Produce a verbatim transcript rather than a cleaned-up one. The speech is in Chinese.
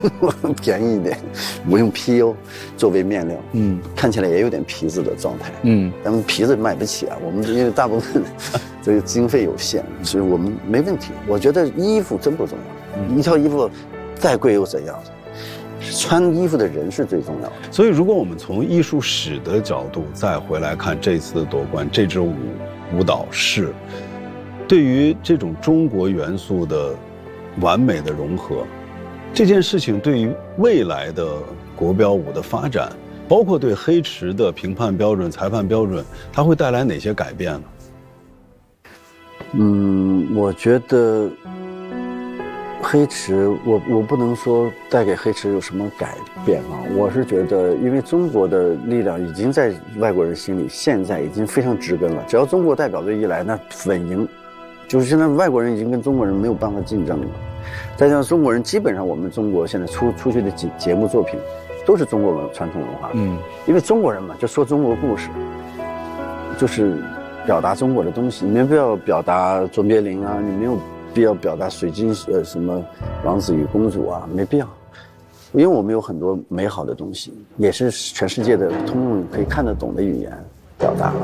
便宜一点，我用 P U 作为面料， 嗯， 看起来也有点皮子的状态， 嗯， 咱们皮子买不起啊，我们因为大部分这个经费有限，所以我们没问题。我觉得衣服真不重要，嗯、一套衣服再贵又怎样？穿衣服的人是最重要的。 所以，如果我们从艺术史的角度再回来看这次的夺冠，这支舞舞蹈是对于这种中国元素的完美的融合。这件事情对于未来的国标舞的发展，包括对黑池的评判标准、裁判标准，它会带来哪些改变呢？ 嗯，我觉得黑池，我我不能说带给黑池有什么改变啊。我是觉得，因为中国的力量已经在外国人心里现在已经非常植根了。只要中国代表队一来，那稳赢。就是现在外国人已经跟中国人没有办法竞争了。再加上中国人基本上我们中国现在出出去的节节目作品都是中国文传统文化，嗯，因为中国人嘛就说中国故事，就是表达中国的东西，你没必要表达卓别林啊，你没有必要表达水晶呃什么王子与公主啊，没必要，因为我们有很多美好的东西，也是全世界的通用可以看得懂的语言表达。